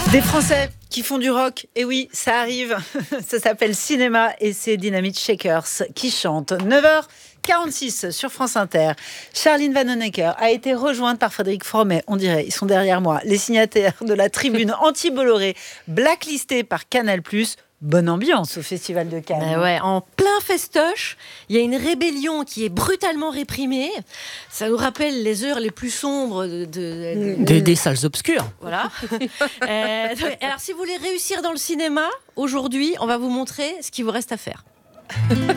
Des Français qui font du rock, et oui, ça arrive, ça s'appelle Cinéma et c'est Dynamite Shakers qui chantent. 9h46 sur France Inter. Charline Vanhoenacker a été rejointe par Frédéric Fromet, on dirait, ils sont derrière moi, les signataires de la tribune anti-Bolloré, blacklistés par Canal+. Bonne ambiance au Festival de Cannes. Ouais, en plein festoche, il y a une rébellion qui est brutalement réprimée. Ça nous rappelle les heures les plus sombres des salles obscures. Voilà. Alors, si vous voulez réussir dans le cinéma, aujourd'hui, on va vous montrer ce qu'il vous reste à faire.